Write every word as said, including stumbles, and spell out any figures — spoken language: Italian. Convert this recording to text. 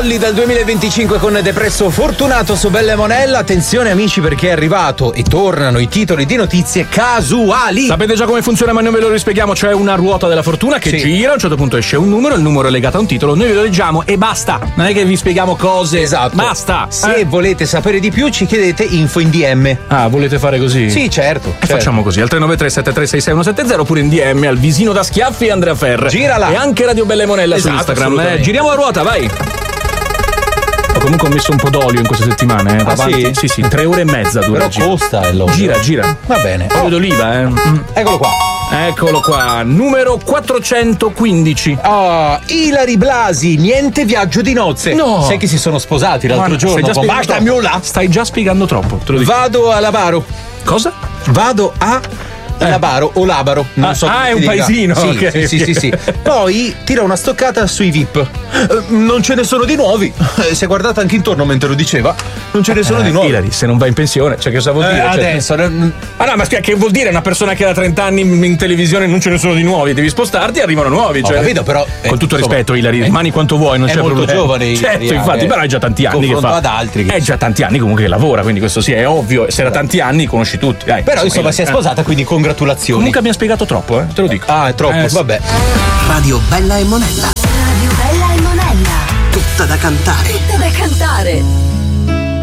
Jolly dal duemilaventicinque con Depresso Fortunato su Bella e Monella. Attenzione amici, perché è arrivato e tornano i titoli di notizie casuali. Sapete già come funziona, ma noi ve lo rispieghiamo. C'è una ruota della fortuna che sì. gira, a un certo punto esce un numero, il numero è legato a un titolo, noi ve lo leggiamo e basta. Non è che vi spieghiamo cose. Esatto. Basta. Se eh. volete sapere di più ci chiedete info in D M. Ah, volete fare così? Sì, certo. E certo. facciamo così, al tre nove tre sette tre sei sei uno sette zero oppure in D M al Visino da Schiaffi e Andrea Ferre. Girala. E anche Radio Bella e Monella Esatto, su Instagram. assolutamente. Eh, giriamo la ruota, vai. Ho comunque ho messo un po' d'olio in queste settimane, eh. Ah, Avanti. sì? Sì, sì, tre ore e mezza dura. Però costa l'olio. Gira, gira. Va bene. Olio d'oliva, eh. Mm. Eccolo qua. Eccolo qua, numero quattrocentoquindici. Oh, Ilari Blasi, niente viaggio di nozze. No. Sai che si sono sposati l'altro Guarda, giorno? stai già con spiegando Basta troppo. Miula. Stai già spiegando troppo, te lo dico. Vado a Labaro. Cosa? Vado a Eh. Labaro o Labaro, non Ah, so ah, come è si un dica. paesino, Sì, ok, sì, sì, ok. sì, sì. Poi tira una stoccata sui V I P. Eh, non ce ne sono di nuovi. Eh, si è guardata anche intorno mentre lo diceva. Non ce ne sono di nuovi. Ilari, se non vai in pensione, cioè che cosa vuol Eh, dire? Cioè- adesso non- Ah no, ma spiega che vuol dire una persona che da trenta anni in, in televisione non ce ne sono di nuovi, devi spostarti e arrivano nuovi. Ho Cioè, capito, però, eh, con tutto il insomma, rispetto, Ilari, eh, rimani quanto vuoi, non è c'è molto problema. giovane Ilari, Certo, eh, infatti, eh, però è già tanti anni che confronto fa. ad altri che- È già tanti anni comunque che lavora, quindi questo sì, è ovvio. Se da tanti anni conosci tutti. Dai, Però insomma si è Ilari, eh. sposata, quindi congratulazioni. Comunque abbiamo spiegato troppo, eh, te lo dico. Ah, è troppo, Eh, sì. vabbè. Radio Bella e Monella. Radio Bella e Monella. Tutta da cantare. Tutta da cantare.